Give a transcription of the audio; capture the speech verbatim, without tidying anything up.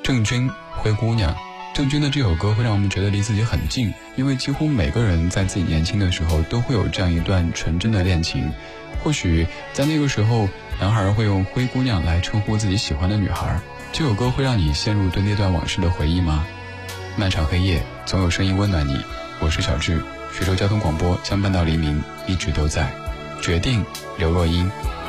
郑钧《灰姑娘》。郑钧的这首歌会让我们觉得离自己很近，因为几乎每个人在自己年轻的时候都会有这样一段纯真的恋情。或许在那个时候，男孩会用灰姑娘来称呼自己喜欢的女孩。这首歌会让你陷入对那段往事的回忆吗？漫长黑夜，总有声音温暖你。我是小智，徐州交通广播相伴到黎明，一直都在。决定，刘若英。